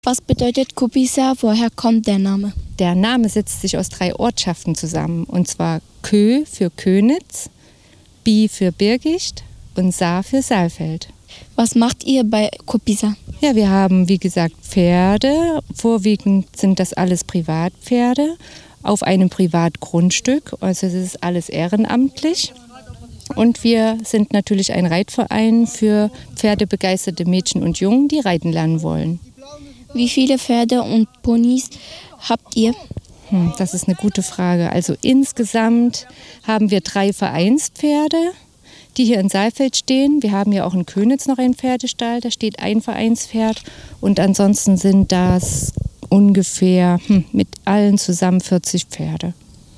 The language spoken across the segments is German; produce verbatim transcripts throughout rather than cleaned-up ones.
Was bedeutet Kobisa? Woher kommt der Name? Der Name setzt sich aus drei Ortschaften zusammen. Und zwar Kö für Könitz, Bi für Birgicht und Sa für Saalfeld. Was macht ihr bei Kobisa? Ja, wir haben, wie gesagt, Pferde. Vorwiegend sind das alles Privatpferde auf einem Privatgrundstück. Also es ist alles ehrenamtlich. Und wir sind natürlich ein Reitverein für pferdebegeisterte Mädchen und Jungen, die reiten lernen wollen. Wie viele Pferde und Ponys habt ihr? Hm, das ist eine gute Frage. Also insgesamt haben wir drei Vereinspferde, die hier in Saalfeld stehen. Wir haben ja auch in Könitz noch einen Pferdestall, da steht ein Vereinspferd. Und ansonsten sind das ungefähr hm, mit allen zusammen vierzig Pferde.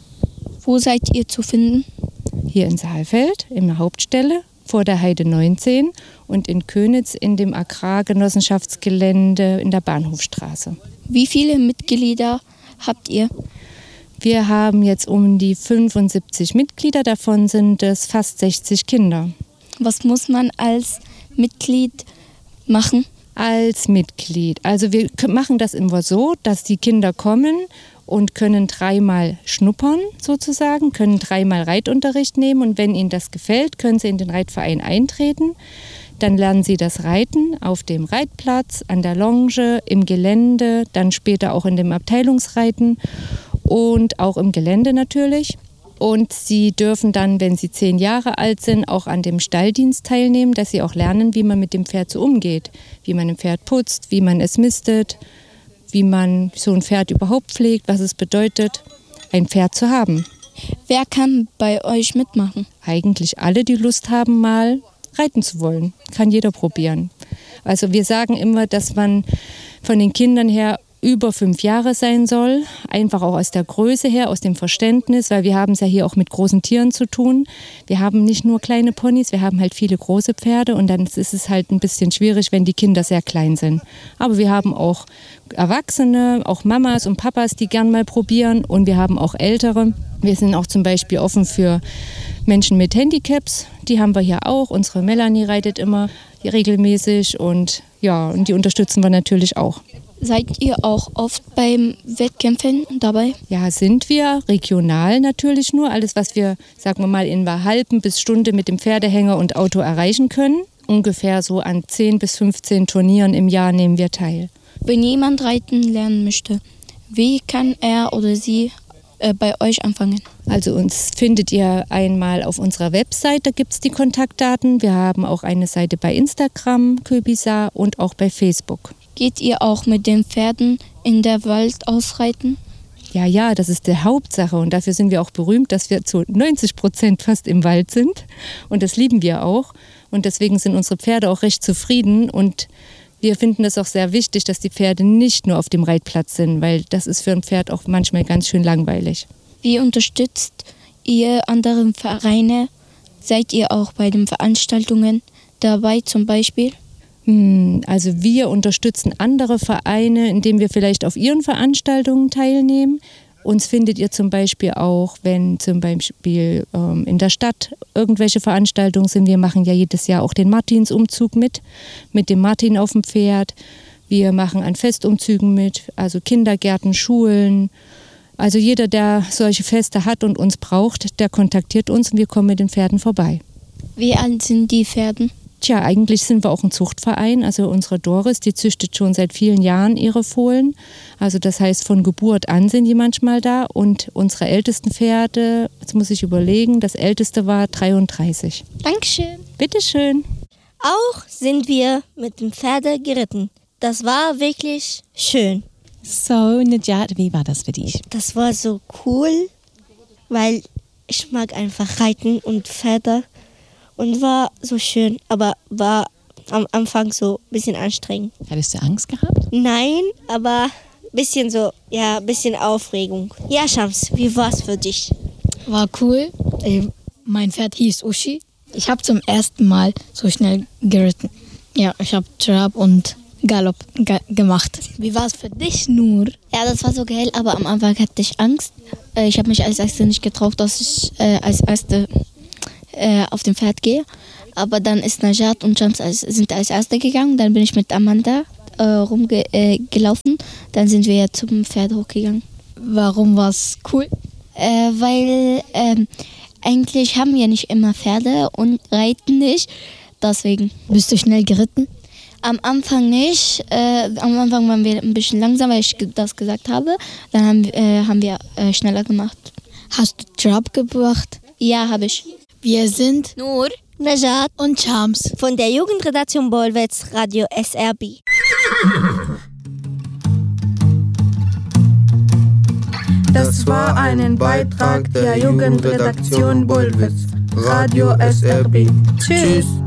Wo seid ihr zu finden? Hier in Saalfeld, in der Hauptstelle, vor der Heide neunzehn und in Könitz in dem Agrargenossenschaftsgelände in der Bahnhofstraße. Wie viele Mitglieder habt ihr? Wir haben jetzt um die fünfundsiebzig Mitglieder, davon sind es fast sechzig Kinder. Was muss man als Mitglied machen? Als Mitglied. Also wir machen das immer so, dass die Kinder kommen und können dreimal schnuppern sozusagen, können dreimal Reitunterricht nehmen und wenn ihnen das gefällt, können sie in den Reitverein eintreten. Dann lernen sie das Reiten auf dem Reitplatz, an der Longe, im Gelände, dann später auch in dem Abteilungsreiten und auch im Gelände natürlich. Und sie dürfen dann, wenn sie zehn Jahre alt sind, auch an dem Stalldienst teilnehmen, dass sie auch lernen, wie man mit dem Pferd so umgeht, wie man ein Pferd putzt, wie man es mistet, wie man so ein Pferd überhaupt pflegt, was es bedeutet, ein Pferd zu haben. Wer kann bei euch mitmachen? Eigentlich alle, die Lust haben, mal reiten zu wollen. Kann jeder probieren. Also wir sagen immer, dass man von den Kindern her über fünf Jahre sein soll, einfach auch aus der Größe her, aus dem Verständnis, weil wir haben es ja hier auch mit großen Tieren zu tun. Wir haben nicht nur kleine Ponys, wir haben halt viele große Pferde und dann ist es halt ein bisschen schwierig, wenn die Kinder sehr klein sind. Aber wir haben auch Erwachsene, auch Mamas und Papas, die gern mal probieren und wir haben auch Ältere. Wir sind auch zum Beispiel offen für Menschen mit Handicaps, die haben wir hier auch. Unsere Melanie reitet immer regelmäßig und ja, und die unterstützen wir natürlich auch. Seid ihr auch oft beim Wettkämpfen dabei? Ja, sind wir. Regional natürlich nur. Alles, was wir, sagen wir mal, in einer halben bis Stunde mit dem Pferdehänger und Auto erreichen können. Ungefähr so an zehn bis fünfzehn Turnieren im Jahr nehmen wir teil. Wenn jemand reiten lernen möchte, wie kann er oder sie äh, bei euch anfangen? Also uns findet ihr einmal auf unserer Website, da gibt es die Kontaktdaten. Wir haben auch eine Seite bei Instagram, Kobisa, und auch bei Facebook. Geht ihr auch mit den Pferden in der Wald ausreiten? Ja, ja, das ist die Hauptsache und dafür sind wir auch berühmt, dass wir zu neunzig Prozent fast im Wald sind und das lieben wir auch und deswegen sind unsere Pferde auch recht zufrieden und wir finden es auch sehr wichtig, dass die Pferde nicht nur auf dem Reitplatz sind, weil das ist für ein Pferd auch manchmal ganz schön langweilig. Wie unterstützt ihr andere Vereine? Seid ihr auch bei den Veranstaltungen dabei zum Beispiel? Also wir unterstützen andere Vereine, indem wir vielleicht auf ihren Veranstaltungen teilnehmen. Uns findet ihr zum Beispiel auch, wenn zum Beispiel ähm, in der Stadt irgendwelche Veranstaltungen sind. Wir machen ja jedes Jahr auch den Martinsumzug mit, mit dem Martin auf dem Pferd. Wir machen an Festumzügen mit, also Kindergärten, Schulen. Also jeder, der solche Feste hat und uns braucht, der kontaktiert uns und wir kommen mit den Pferden vorbei. Wie alt sind die Pferde? Tja, eigentlich sind wir auch ein Zuchtverein. Also unsere Doris, die züchtet schon seit vielen Jahren ihre Fohlen. Also das heißt, von Geburt an sind die manchmal da. Und unsere ältesten Pferde, jetzt muss ich überlegen, das älteste war dreiunddreißig. Dankeschön. Bitteschön. Auch sind wir mit dem Pferde geritten. Das war wirklich schön. So, Najat, wie war das für dich? Das war so cool, weil ich mag einfach reiten und Pferde. Und war so schön, aber war am Anfang so ein bisschen anstrengend. Hattest du Angst gehabt? Nein, aber ein bisschen so, ja, ein bisschen Aufregung. Ja, Shams, wie war's für dich? War cool. Mein Pferd hieß Uschi. Ich habe zum ersten Mal so schnell geritten. Ja, ich habe Trab und Galopp ge- gemacht. Wie war es für dich, Nur? Ja, das war so geil, aber am Anfang hatte ich Angst. Ich habe mich als Erste nicht getraut, dass ich äh, als Erste äh, auf dem Pferd gehe. Aber dann ist Najat und Shams als, sind als Erste gegangen. Dann bin ich mit Amanda äh, rumgelaufen. Äh, Dann sind wir zum Pferd hochgegangen. Warum war es cool? Äh, weil ähm, eigentlich haben wir nicht immer Pferde und reiten nicht. Deswegen. Bist du schnell geritten? Am Anfang nicht. Äh, am Anfang waren wir ein bisschen langsam, weil ich das gesagt habe. Dann haben, äh, haben wir äh, schneller gemacht. Hast du Trab gebracht? Ja, habe ich. Wir sind Nur Najat und Charms von der Jugendredaktion Bolwetz, Radio S R B. Das war ein Beitrag der Jugendredaktion Bolwetz, Radio S R B. Tschüss.